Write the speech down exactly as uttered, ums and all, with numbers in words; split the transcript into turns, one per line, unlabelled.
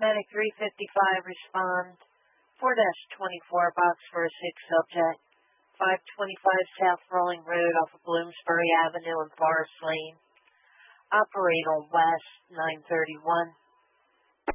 Medic three fifty-five respond. four twenty-four box for a six subject. five twenty-five South Rolling Road off of Bloomsbury Avenue and Forest Lane. Operate on West nine thirty-one.